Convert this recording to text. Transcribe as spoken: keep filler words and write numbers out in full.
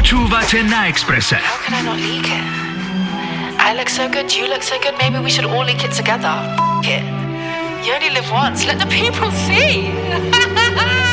Počúvate na Expresse. How can I not leak it? I look so good, you look so good, maybe we should all leak it together. F*** it. You only live once, let the people see.